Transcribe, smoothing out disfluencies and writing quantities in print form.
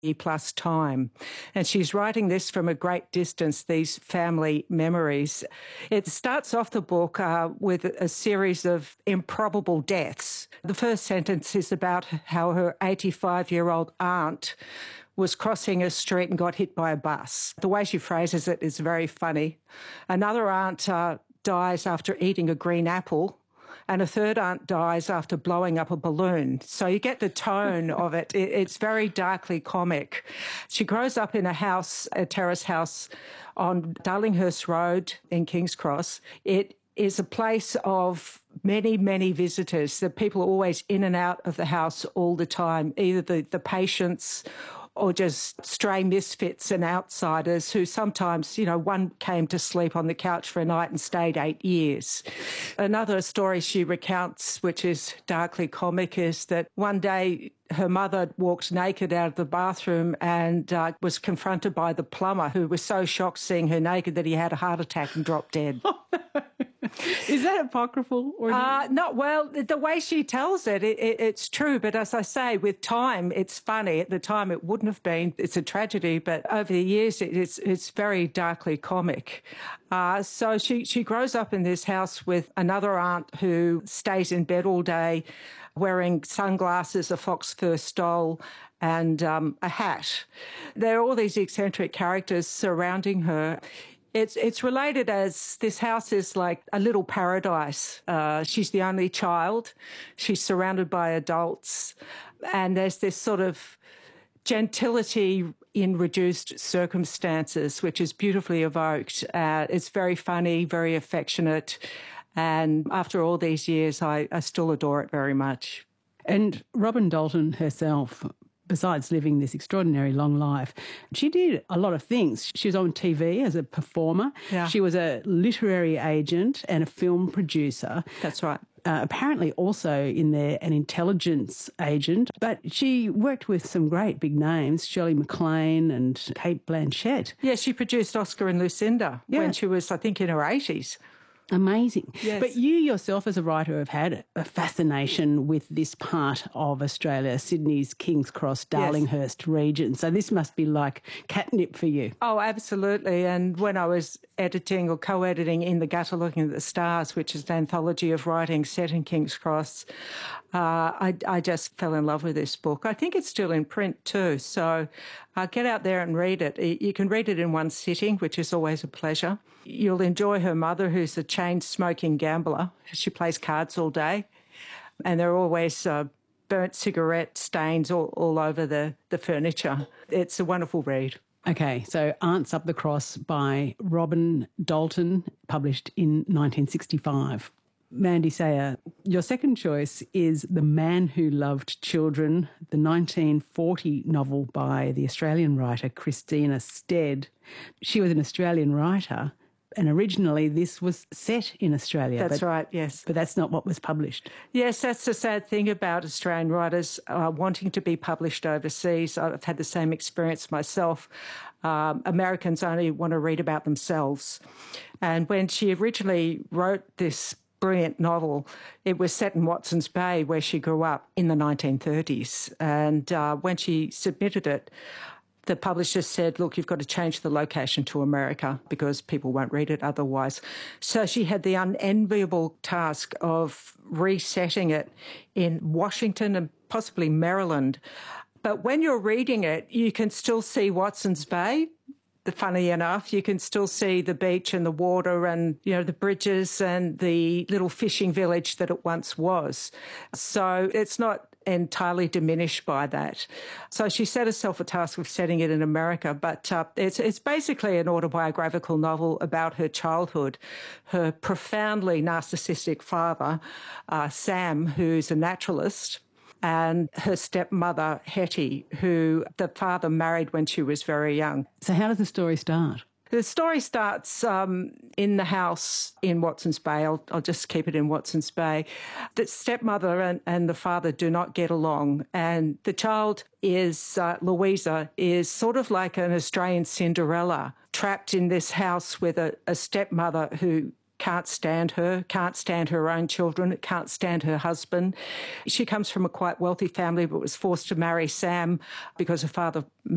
plus time. And she's writing this from a great distance, these family memories. It starts off the book with a series of improbable deaths. The first sentence is about how her 85-year-old aunt was crossing a street and got hit by a bus. The way she phrases it is very funny. Another aunt dies after eating a green apple, and a third aunt dies after blowing up a balloon. So you get the tone of it. It's very darkly comic. She grows up in a house, a terrace house on Darlinghurst Road in King's Cross. It is a place of many, many visitors. The people are always in and out of the house all the time, either the patients or just stray misfits and outsiders who sometimes, one came to sleep on the couch for a night and stayed 8 years. Another story she recounts, which is darkly comic, is that one day her mother walked naked out of the bathroom and was confronted by the plumber, who was so shocked seeing her naked that he had a heart attack and dropped dead. Is that apocryphal? Or no, well, the way she tells it, it's true. But as I say, with time, it's funny. At the time, it wouldn't have been. It's a tragedy. But over the years, it's very darkly comic. So she grows up in this house with another aunt who stays in bed all day, wearing sunglasses, a fox fur stole, and a hat. There are all these eccentric characters surrounding her. It's related as this house is like a little paradise. She's the only child. She's surrounded by adults. And there's this sort of gentility in reduced circumstances, which is beautifully evoked. It's very funny, very affectionate. And after all these years, I still adore it very much. And Robin Dalton herself, besides living this extraordinary long life, she did a lot of things. She was on TV as a performer. Yeah. She was a literary agent and a film producer. That's right. Apparently also in there an intelligence agent. But she worked with some great big names, Shirley MacLaine and Cate Blanchett. Yeah, she produced Oscar and Lucinda when she was, I think, in her 80s. Amazing. Yes. But you yourself as a writer have had a fascination with this part of Australia, Sydney's King's Cross, Darlinghurst region. So this must be like catnip for you. Oh, absolutely. And when I was editing or co-editing In the Gutter Looking at the Stars, which is an anthology of writing set in King's Cross, I just fell in love with this book. I think it's still in print too. So get out there and read it. You can read it in one sitting, which is always a pleasure. You'll enjoy her mother, who's a chain-smoking gambler. She plays cards all day. And there are always burnt cigarette stains all over the furniture. It's a wonderful read. Okay, so Aunts Up the Cross by Robin Dalton, published in 1965. Mandy Sayer, your second choice is The Man Who Loved Children, the 1940 novel by the Australian writer Christina Stead. She was an Australian writer, and originally this was set in Australia. That's right, yes. But that's not what was published. Yes, that's the sad thing about Australian writers wanting to be published overseas. I've had the same experience myself. Americans only want to read about themselves. And when she originally wrote this brilliant novel, it was set in Watson's Bay, where she grew up in the 1930s. And when she submitted it, the publisher said, look, you've got to change the location to America because people won't read it otherwise. So she had the unenviable task of resetting it in Washington and possibly Maryland. But when you're reading it, you can still see Watson's Bay. Funny enough, you can still see the beach and the water and, the bridges and the little fishing village that it once was. So it's not entirely diminished by that. So she set herself a task of setting it in America, but it's basically an autobiographical novel about her childhood. Her profoundly narcissistic father, Sam, who's a naturalist, and her stepmother, Hetty, who the father married when she was very young. So how does the story start? The story starts in the house in Watson's Bay. I'll just keep it in Watson's Bay. The stepmother and the father do not get along, and the child is, Louisa, is sort of like an Australian Cinderella, trapped in this house with a stepmother who can't stand her own children, can't stand her husband. She comes from a quite wealthy family but was forced to marry Sam because her father